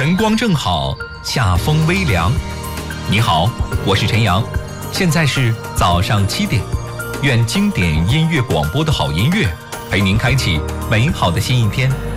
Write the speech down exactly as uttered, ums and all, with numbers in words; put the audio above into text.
晨光正好，夏风微凉。你好，我是陈阳，现在是早上七点。愿经典音乐广播的好音乐陪您开启美好的新一天。